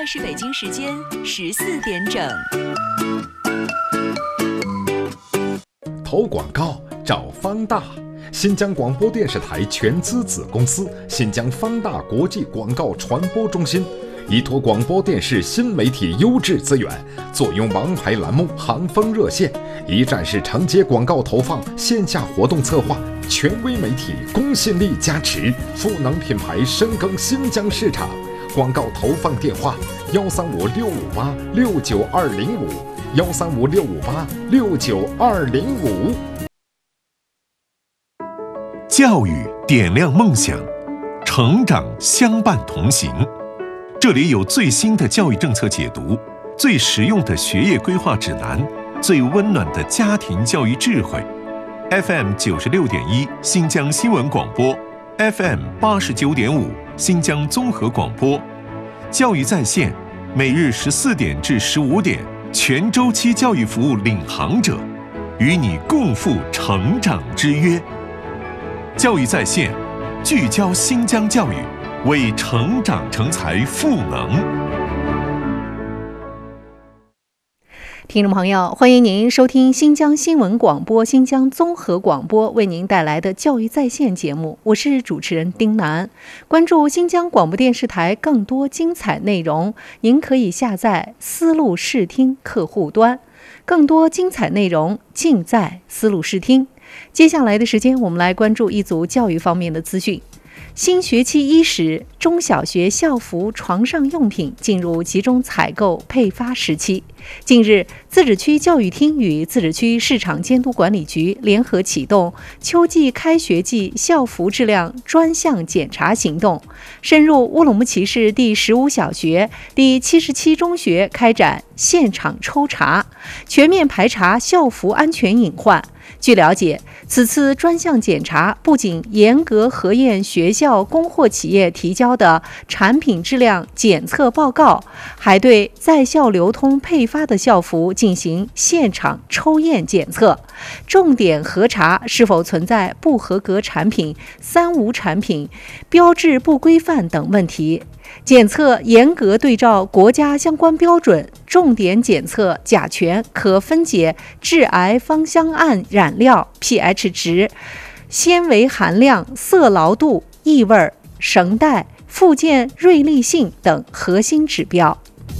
是北京时间14点整。 投广告找方大，新疆广播电视台全资子公司新疆方大国际广告传播中心，依托广播电视新媒体优质资源，坐拥王牌栏目行风热线，一站式承接广告投放、线下活动策划，权威媒体公信力加持，赋能品牌深耕新疆市场。广告投放电话：135-658-69205，135-658-69205。 教育点亮梦想，成长相伴同行。这里有最新的教育政策解读，最实用的学业规划指南，最温暖的家庭教育智慧。FM 96.1新疆新闻广播， FM 89.5新疆综合广播，教育在线，每日14点至15点，全周期教育服务领航者，与你共赴成长之约。教育在线，聚焦新疆教育，为成长成才赋能。 听众朋友，欢迎您收听新疆新闻广播、新疆综合广播为您带来的教育在线节目，我是主持人丁楠。关注新疆广播电视台更多精彩内容，您可以下载思路视听客户端，更多精彩内容尽在思路视听。接下来的时间，我们来关注一组教育方面的资讯。新学期伊始，中小学校服、床上用品进入集中采购配发时期。近日，自治区教育厅与自治区市场监督管理局联合启动秋季开学季校服质量专项检查行动，深入乌鲁木齐市第15小学、第77中学开展现场抽查，全面排查校服安全隐患。据了解，此次专项检查不仅严格核验学校供货企业提交的产品质量检测报告，还对在校流通配发的校服进行现场抽验检测，重点核查是否存在不合格产品、三无产品、标志不规范等问题。检测严格对照国家相关标准，重点检测甲醛、可分解致癌芳香胺染料、pH 值、纤维含量、色牢度、异味、绳带、附件锐利性等核心指标。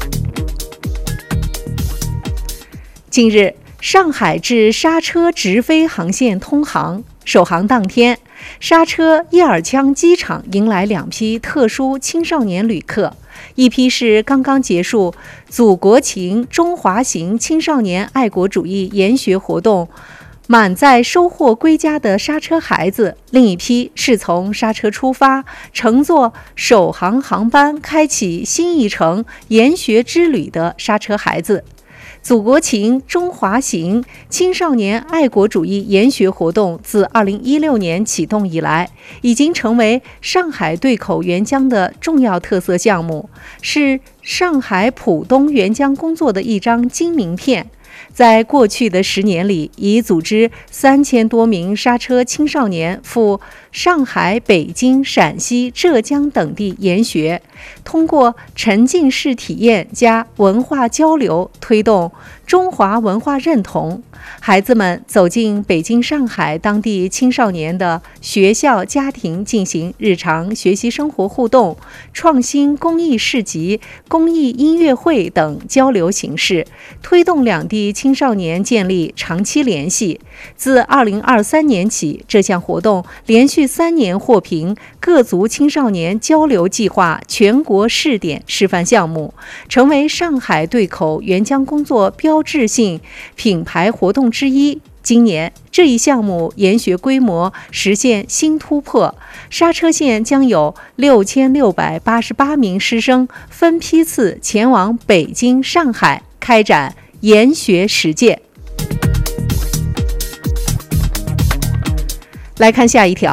近日，上海至沙车直飞航线通航，首航当天，沙车叶尔羌机场迎来2批特殊青少年旅客，一批是刚刚结束祖国情中华行青少年爱国主义研学活动满载收获归家的沙车孩子，另一批是从沙车出发，乘坐首航航班开启新一程研学之旅的沙车孩子。祖国情中华行青少年爱国主义研学活动自2016年启动以来，已经成为上海对口援疆的重要特色项目，是上海浦东援疆工作的一张金名片。在过去的10年里，已组织3000多名沙车青少年赴上海、北京、陕西、浙江等地研学，通过沉浸式体验加文化交流，推动中华文化认同。孩子们走进北京、上海当地青少年的学校、家庭，进行日常学习生活互动、创新公益市集、公益音乐会等交流形式，推动两地青少年建立长期联系。自2023年起，这项活动连续3年获评各族青少年交流计划全国试点示范项目，成为上海对口援疆工作标志性品牌活动之一。今年这一项目研学规模实现新突破，沙车县将有6688名师生分批次前往北京、上海开展研学实践。来看下一条，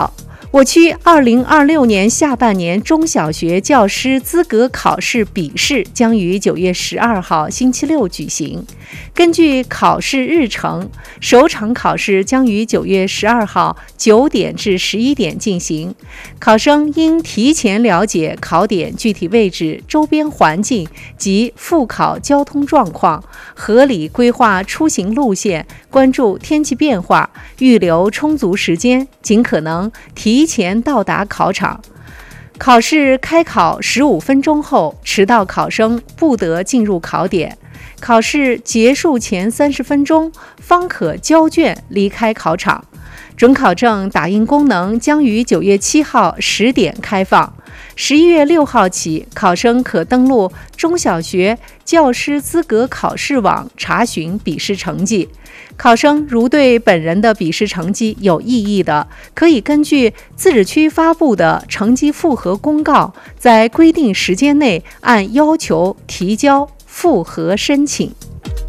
我区2026年下半年中小学教师资格考试笔试将于9月12号星期六举行。根据考试日程，首场考试将于9月12号9点至11点进行。考生应提前了解考点具体位置、周边环境及复考交通状况，合理规划出行路线，关注天气变化，预留充足时间，尽可能提前到达考场。考试开考15分钟后，迟到考生不得进入考点。考试结束前30分钟方可交卷离开考场。准考证打印功能将于9月7号10点开放。11月6号起，考生可登录中小学教师资格考试网查询笔试成绩。考生如对本人的笔试成绩有异议的，可以根据自治区发布的成绩复核公告，在规定时间内按要求提交复核申请。